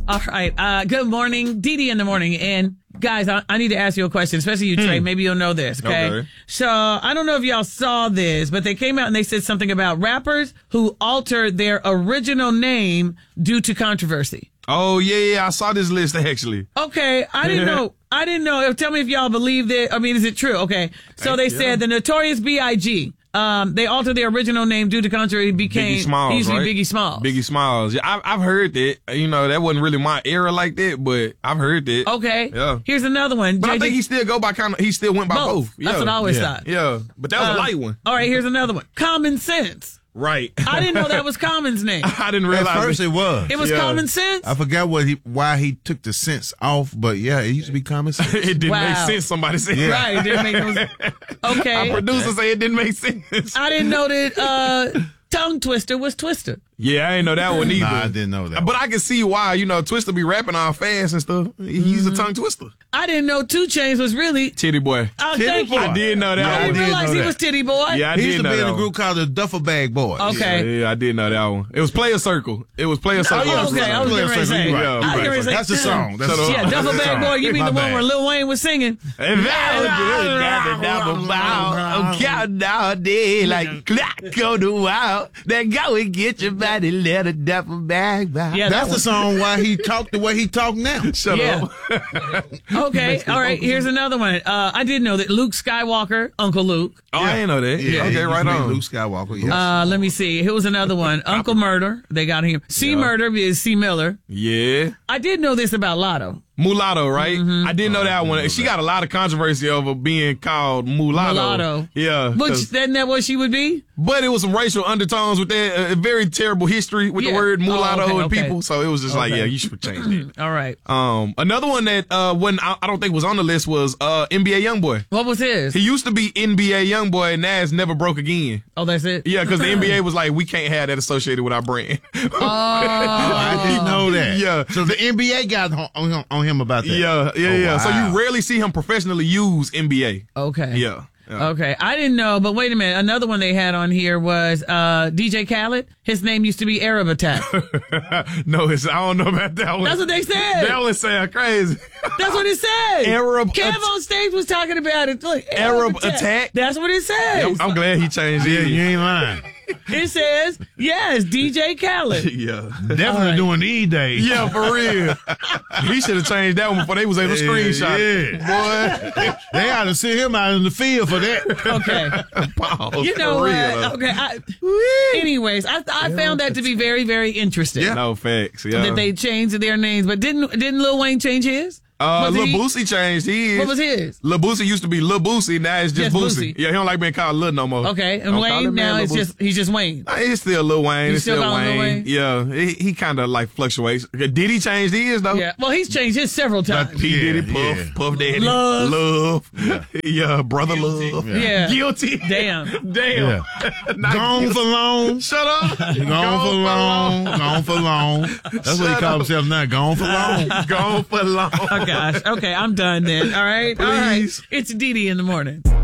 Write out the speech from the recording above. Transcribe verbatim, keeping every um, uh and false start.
All right. Uh, good morning. Dee Dee in the morning. And guys, I, I need to ask you a question, especially you, Trey. Hmm. Maybe you'll know this. Okay? okay. So I don't know if y'all saw this, but they came out and they said something about rappers who altered their original name due to controversy. Oh, yeah, yeah. I saw this list, actually. Okay. I didn't know. I didn't know. Tell me if y'all believe it. I mean, is it true? Okay. So they yeah. said the Notorious B I G Um, they altered their original name due to controversy. Became Biggie Smalls, he used to right? be Biggie Smalls. Biggie Smalls. Yeah, I've, I've heard that. You know, that wasn't really my era like that, but I've heard that. Okay. Yeah. Here's another one. But J J I think he still go by kind of. He still went by both. both. Yeah. That's what I always yeah. thought. Yeah, but that was Uh, a light one. All right. Here's another one. Common Sense. Right. I didn't know that was Common's name. I didn't realize. At first it was. It was Yeah. Common Sense. I forgot what he why he took the sense off, but yeah, it used to be common sense. It didn't Wow. make sense. Somebody said. Yeah. Right. It didn't make no sense. Okay. Our producer said it didn't make sense. I didn't know that uh, Tongue Twister was Twister. Yeah, I ain't know that one either. Nah, I didn't know that. But I can see why, you know, Twister be rapping all fast and stuff. He's Mm-hmm. a tongue twister. I didn't know Two Chainz was really. Titty boy. Oh, Titty thank you. boy. I did know that I one. didn't did realize know he that. was Titty Boy. Yeah, I he did used to know be that in a one. group called the Duffel Bag Boys. Okay. Yeah, yeah, I did know that one. It was Player Circle. It was Player Circle. yeah, okay. I was Player getting ready to Circle, say. you right, Yeah, I was you getting right. ready to say. That's the song. That's Shut the up. song. Yeah, That's Duffel the Bag song. Boy. You mean My the one bad. where Lil Wayne was singing? I'm counting all day like clock on the wall. Then go and get your body, let a duffel bag by. Yeah, That's that the song why he talked the way he talked now. Shut Yeah. up. Okay, all right, here's another one. Uh, I did know that Luke Skywalker, Uncle Luke. Oh, I ain't know that. Yeah, he okay, used to right be on. Luke Skywalker. Yes. Uh, let me see. Here was another one. Uncle Murder. They got him. C Yeah. Murder is C Miller. Yeah. I did know this about Lotto. Mulatto, right? Mm-hmm. I didn't know that one. She got a lot of controversy over being called mulatto. Mulatto. Yeah. Which, 'cause- isn't that what she would be? But it was some racial undertones with that. A very terrible history with Yeah. the word Oh, mulatto okay, and okay. people. So it was just like, Okay. yeah, you should change that. All right. Um, another one that uh, when I, I don't think was on the list was uh, N B A YoungBoy. What was his? He used to be N B A YoungBoy, and now it's never broke again. Oh, that's it? Yeah, because the N B A was like, we can't have that associated with our brand. Oh. I didn't know that. Yeah. So the N B A got on, on, him- on him about that. yeah, yeah, Oh, yeah. So wow. you rarely see him professionally use N B A. Okay. Yeah. yeah. Okay. I didn't know, but wait a minute. Another one they had on here was uh, D J Khaled. His name used to be Arab Attack. No, it's, I don't know about that one. That's what they said. That one sound crazy. That's what it said. Arab Kev At- on stage was talking about it. Look, Arab Attack? That's what it says. I'm glad he changed Yeah, it. you ain't lying. It says, yes, D J Khaled. Yeah. Definitely right. doing E Day. Yeah, for real. He should have changed that one before they was able to Yeah, screenshot it. Boy. They ought to send him out in the field for that. Okay. Pause, You know for real, what? though. Okay. I, anyways, I, I found that to be very, very interesting. Yeah. No facts. Yeah. That they changed their names. But didn't didn't Lil Wayne change his? Uh, Was Lil he- Boosie changed his. What was his? Lil Boosie used to be Lil Boosie, now it's just, Just Boosie. Boosie. Yeah, he don't like being called Lil no more. Okay. And Don't call Wayne him man now Lil it's Boosie. just he's just Wayne. Nah, It's still Lil Wayne. You It's still still call him Lil Wayne. Wayne? Yeah, he, he kind of like fluctuates. Did he change his though? Yeah. Well, he's changed his several times. P Yeah, Diddy, Puff, yeah. Puff Daddy, Love. Love, yeah, brother Love, Yeah. Guilty, Damn. damn, Not Gone guilty. for long. Shut up, Gone, for long. Gone for long. That's what he Shut calls up. himself now. Gone for long. Gone for long. Oh, gosh. Okay, I'm done then. All right. All right. Please. It's Dee Dee in the morning.